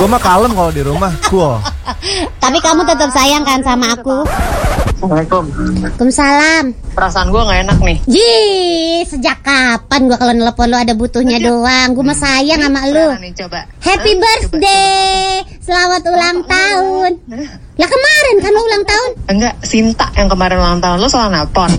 Gue mah kalem kalau di rumah, cool. Tapi kamu tetap sayang kan sama aku? Assalamualaikum. Waalaikumsalam. Perasaan gue gak enak nih. Jih, sejak kapan gua kalau nelpon lu ada butuhnya doang? Gua mah sayang sama lu. Nih, coba. Happy birthday. Selamat ulang tahun. Lah kemarin kan lu ulang tahun? Enggak, Sinta yang kemarin ulang tahun. Lo salah nelpon.